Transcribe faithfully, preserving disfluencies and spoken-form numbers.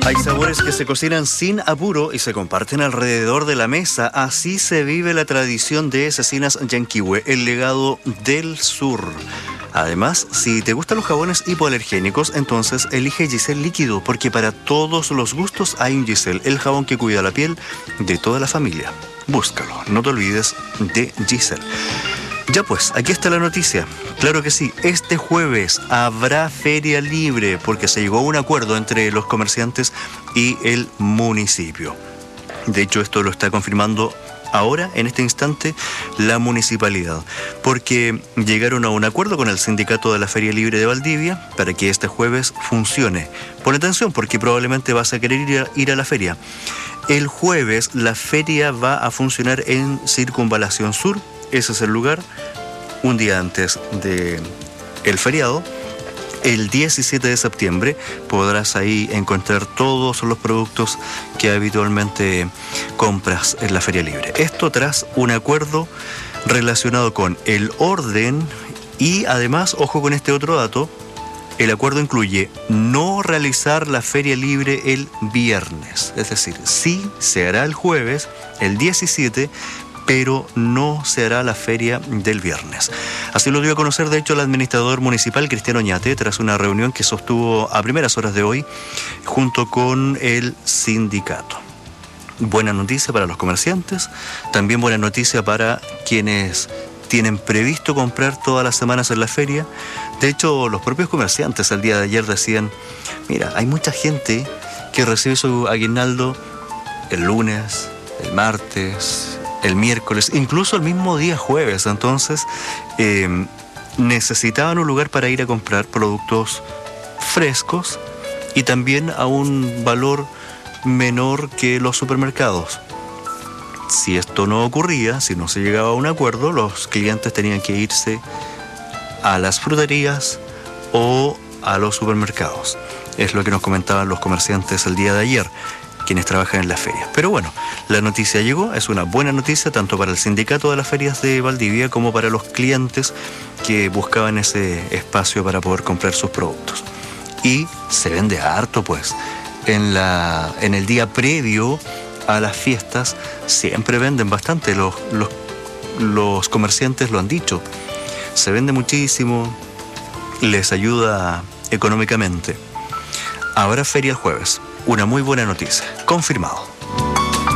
Hay sabores que se cocinan sin apuro y se comparten alrededor de la mesa. Así se vive la tradición de Cecinas Yanquihue, el legado del sur. Además, si te gustan los jabones hipoalergénicos, entonces elige Giselle líquido, porque para todos los gustos hay un Giselle, el jabón que cuida la piel de toda la familia. Búscalo, no te olvides de Giselle. Ya pues, aquí está la noticia. Claro que sí, este jueves habrá feria libre porque se llegó a un acuerdo entre los comerciantes y el municipio. De hecho, esto lo está confirmando ahora, en este instante, la municipalidad, porque llegaron a un acuerdo con el sindicato de la Feria Libre de Valdivia para que este jueves funcione. Pon atención porque probablemente vas a querer ir a, ir a la feria. El jueves la feria va a funcionar en Circunvalación Sur. Ese es el lugar, un día antes del feriado. El diecisiete de septiembre podrás ahí encontrar todos los productos que habitualmente compras en la Feria Libre. Esto tras un acuerdo relacionado con el orden y además, ojo con este otro dato, el acuerdo incluye no realizar la Feria Libre el viernes. Es decir, sí se hará el jueves, el diecisiete, pero no se hará la feria del viernes. Así lo dio a conocer, de hecho, el administrador municipal Cristiano Oñate tras una reunión que sostuvo a primeras horas de hoy junto con el sindicato. Buena noticia para los comerciantes, también buena noticia para quienes tienen previsto comprar todas las semanas en la feria. De hecho, los propios comerciantes el día de ayer decían, mira, hay mucha gente que recibe su aguinaldo el lunes, el martes, el miércoles, incluso el mismo día jueves. Entonces eh, necesitaban un lugar para ir a comprar productos frescos y también a un valor menor que los supermercados. Si esto no ocurría, si no se llegaba a un acuerdo, los clientes tenían que irse a las fruterías o a los supermercados. Es lo que nos comentaban los comerciantes el día de ayer, quienes trabajan en la feria. Pero bueno, la noticia llegó, es una buena noticia tanto para el sindicato de las ferias de Valdivia como para los clientes que buscaban ese espacio para poder comprar sus productos. Y se vende harto, pues. En, la, en el día previo a las fiestas siempre venden bastante, los, los, los comerciantes lo han dicho. Se vende muchísimo, les ayuda económicamente. Habrá feria el jueves. Una muy buena noticia. Confirmado.